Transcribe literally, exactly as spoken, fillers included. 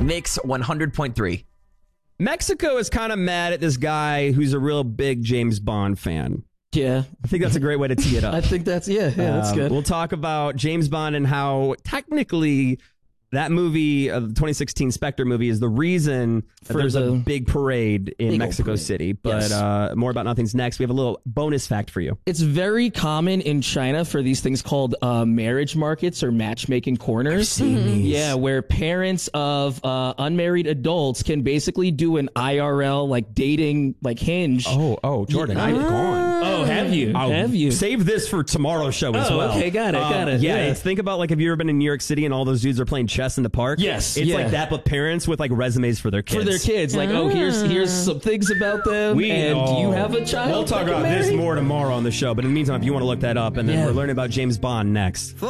Mix one hundred point three. Mexico is kind of mad at this guy who's a real big James Bond fan. Yeah. I think that's a great way to tee it up. I think that's, yeah, yeah, that's Um, good. We'll talk about James Bond and how technically that movie, uh, the twenty sixteen Spectre movie, is the reason that For there's the a big parade in big old Mexico parade. City. But Yes. uh, more about Nothing's next. We have a little bonus fact for you. It's very common in China for these things called uh, marriage markets or matchmaking corners. Yeah, where parents of uh, unmarried adults can basically do an I R L, like dating, like Hinge. Oh, oh, Jordan, I've gone. Oh, have you? I'll have you? Save this for tomorrow's show as Oh, well. okay, got it, Uh, got it, Yeah, yeah. it's, think about like, have you ever been in New York City and all those dudes are playing chess in the park? Yes, It's yeah. like that, but parents with like resumes for their kids. For their kids, like, oh, here's here's some things about them, We, and oh, you have a child. We'll talk that can about this marry? more tomorrow on the show, but in the meantime, if you want to look that up, and then Yeah. we're learning about James Bond next.